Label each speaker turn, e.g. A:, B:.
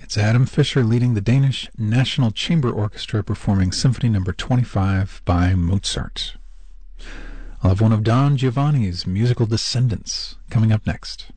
A: It's Adam Fischer leading the Danish National Chamber Orchestra performing Symphony No. 25 by Mozart. I'll have one of Don Giovanni's musical descendants coming up next.